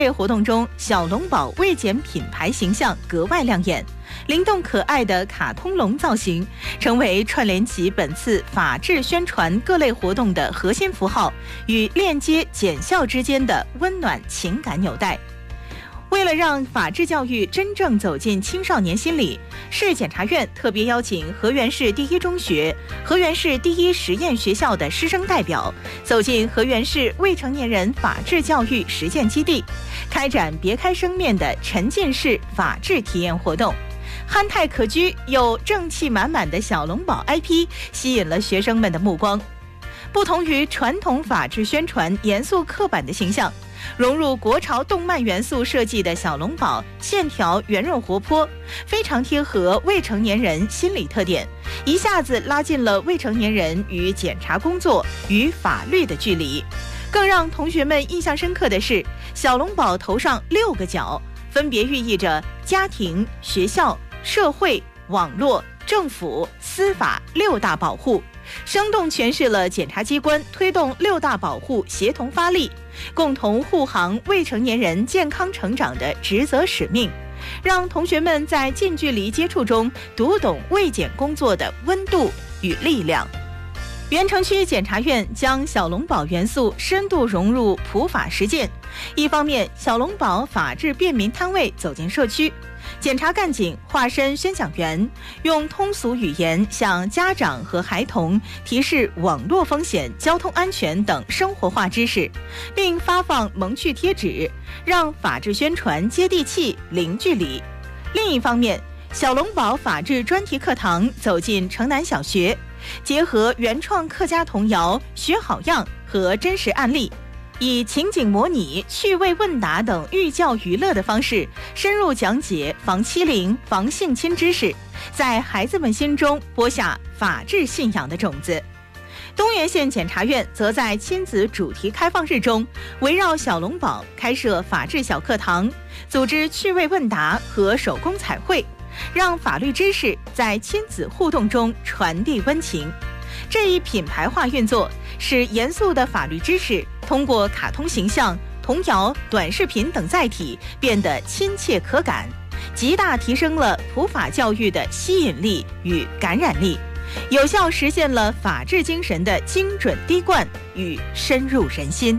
活动中，小龙宝未检品牌形象格外亮眼，灵动可爱的卡通龙造型成为串联起本次法治宣传各类活动的核心符号与链接检校之间的温暖情感纽带。为了让法治教育真正走进青少年心里，市检察院特别邀请河源市第一中学、河源市第一实验学校的师生代表走进河源市未成年人法治教育实践基地，开展别开生面的沉浸式法治体验活动。憨态可掬又正气满满的小龙宝 IP 吸引了学生们的目光。不同于传统法治宣传严肃刻板的形象，融入国潮动漫元素设计的小龙宝线条圆润活泼，非常贴合未成年人心理特点，一下子拉近了未成年人与检察工作与法律的距离。更让同学们印象深刻的是，小龙宝头上6个角，分别寓意着家庭、学校、社会、网络、政府、司法6大保护，生动诠释了检察机关推动6大保护协同发力，共同护航未成年人健康成长的职责使命，让同学们在近距离接触中读懂卫检工作的温度与力量。原城区检察院将小龙宝元素深度融入普法实践，一方面小龙宝法治便民摊位走进社区，检察干警化身宣讲员，用通俗语言向家长和孩童提示网络风险、交通安全等生活化知识，并发放萌趣贴纸，让法治宣传接地气、零距离。另一方面，小龙宝法治专题课堂走进城南小学，结合原创客家童谣、学好样和真实案例，以情景模拟、趣味问答等寓教于乐的方式，深入讲解防欺凌、防性侵知识，在孩子们心中播下法治信仰的种子。东源县检察院则在亲子主题开放日中，围绕小龙宝开设法治小课堂，组织趣味问答和手工彩绘，让法律知识在亲子互动中传递温情。这一品牌化运作，使严肃的法律知识通过卡通形象、童谣、短视频等载体变得亲切可感，极大提升了普法教育的吸引力与感染力，有效实现了法治精神的精准滴灌与深入人心。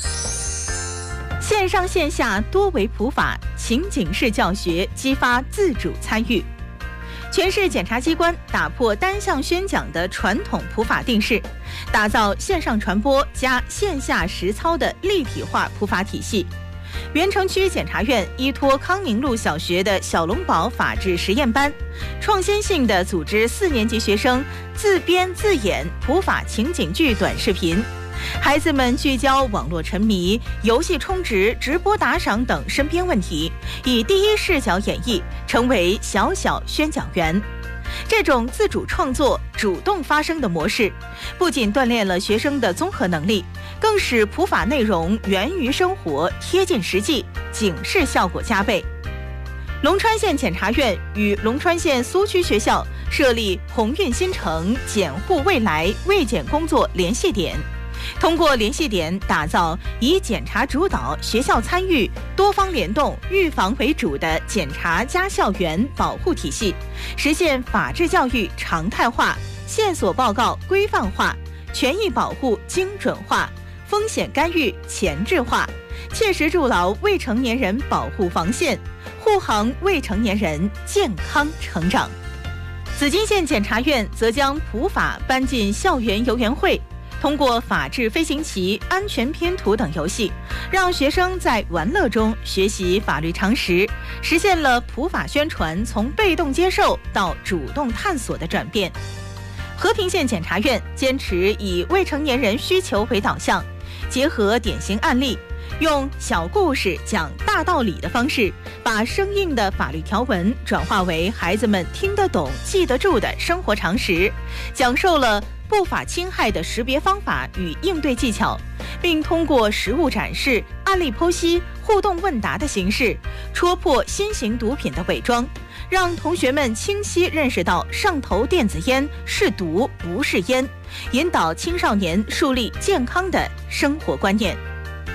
线上线下多维普法，情景式教学激发自主参与。全市检察机关打破单项宣讲的传统普法定式，打造线上传播加线下实操的立体化普法体系。原城区检察院依托康宁路小学的小龙宝法治实验班，创新性地组织4年级学生自编自演普法情景剧短视频。孩子们聚焦网络沉迷、游戏充值、直播打赏等身边问题，以第一视角演绎，成为小小宣讲员。这种自主创作、主动发声的模式，不仅锻炼了学生的综合能力，更使普法内容源于生活、贴近实际，警示效果加倍。龙川县检察院与龙川县苏区学校设立鸿运新城检护未来卫检工作联系点，通过联系点打造以检察主导、学校参与、多方联动、预防为主的检察加校园保护体系，实现法治教育常态化、线索报告规范化、权益保护精准化、风险干预前置化，切实筑牢未成年人保护防线，护航未成年人健康成长。紫金县检察院则将普法搬进校园游园会，通过法治飞行棋、安全拼图等游戏，让学生在玩乐中学习法律常识，实现了普法宣传从被动接受到主动探索的转变。和平县检察院坚持以未成年人需求为导向，结合典型案例，用小故事讲大道理的方式，把生硬的法律条文转化为孩子们听得懂、记得住的生活常识，讲授了不法侵害的识别方法与应对技巧，并通过实物展示、案例剖析、互动问答的形式，戳破新型毒品的伪装，让同学们清晰认识到上头电子烟是毒不是烟，引导青少年树立健康的生活观念。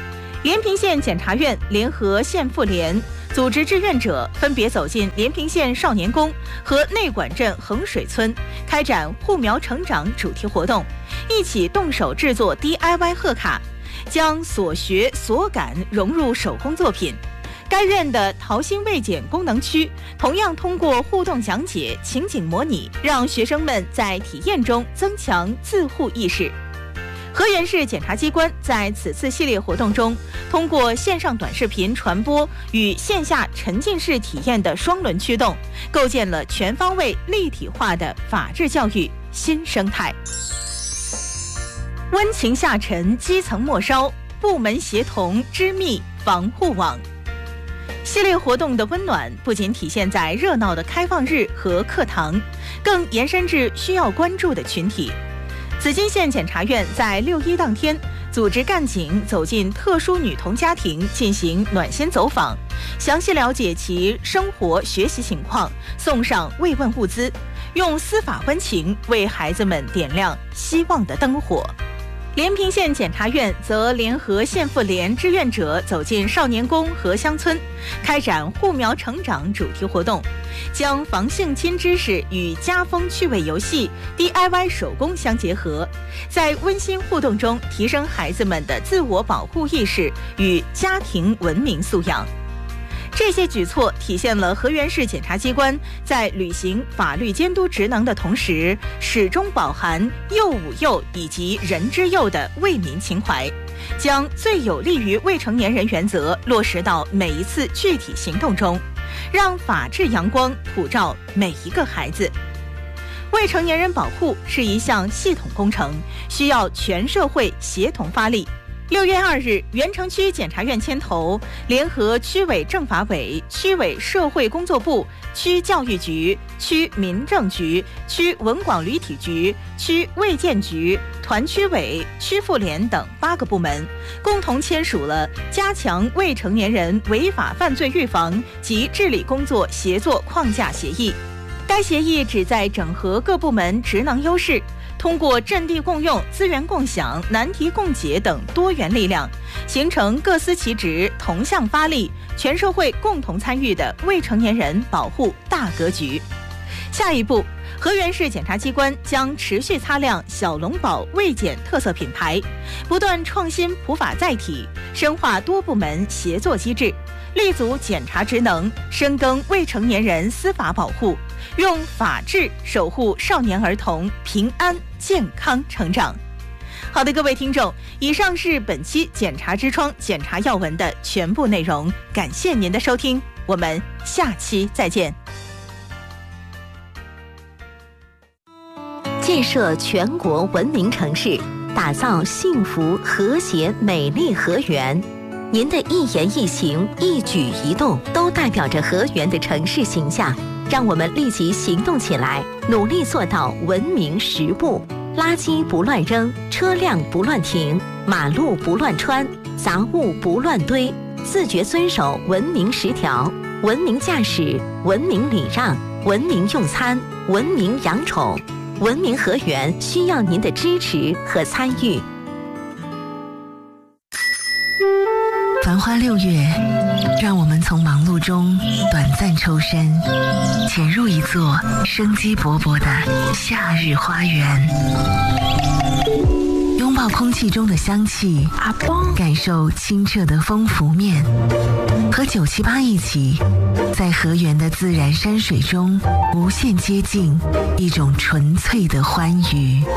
连平县检察院联合县妇联组织志愿者分别走进连平县少年宫和内管镇衡水村，开展护苗成长主题活动，一起动手制作 DIY 贺卡，将所学所感融入手工作品。该院的桃心卫检功能区同样通过互动讲解、情景模拟，让学生们在体验中增强自护意识。河源市检察机关在此次系列活动中，通过线上短视频传播与线下沉浸式体验的双轮驱动，构建了全方位立体化的法治教育新生态。温情下沉，基层末梢，部门协同织密防护网。系列活动的温暖不仅体现在热闹的开放日和课堂，更延伸至需要关注的群体。紫金县检察院在6·1当天组织干警走进特殊女童家庭进行暖心走访，详细了解其生活学习情况，送上慰问物资，用司法温情为孩子们点亮希望的灯火。连平县检察院则联合县妇联志愿者走进少年宫和乡村，开展护苗成长主题活动，将防性侵知识与家风趣味游戏、DIY 手工相结合，在温馨互动中提升孩子们的自我保护意识与家庭文明素养。这些举措体现了河源市检察机关在履行法律监督职能的同时，始终饱含幼吾幼以及人之幼的为民情怀，将最有利于未成年人原则落实到每一次具体行动中，让法治阳光普照每一个孩子。未成年人保护是一项系统工程，需要全社会协同发力。6月2日，原城区检察院牵头，联合区委政法委、区委社会工作部、区教育局、区民政局、区文广旅体局、区卫健局、团区委、区妇联等8个部门，共同签署了加强未成年人违法犯罪预防及治理工作协作框架协议。该协议旨在整合各部门职能优势，通过阵地共用、资源共享、难题共解等多元力量，形成各司其职、同向发力、全社会共同参与的未成年人保护大格局。下一步，河源市检察机关将持续擦亮小龙宝卫检特色品牌，不断创新普法载体，深化多部门协作机制，立足检察职能，深耕未成年人司法保护，用法治守护少年儿童平安健康成长。好的，各位听众，以上是本期检察之窗检察要闻的全部内容，感谢您的收听，我们下期再见。 建设全国文明城市，打造幸福和谐美丽河源。您的一言一行、一举一动都代表着河源的城市形象，让我们立即行动起来，努力做到文明实步。垃圾不乱扔，车辆不乱停，马路不乱穿，杂物不乱堆，自觉遵守文明10条：文明驾驶、文明礼让、文明用餐、文明养宠。文明河源需要您的支持和参与。 繁花6月，让我们从忙碌中短暂抽身，潜入一座生机勃勃的夏日花园，拥抱空气中的香气，感受清澈的风拂面，和978一起，在河源的自然山水中无限接近一种纯粹的欢愉。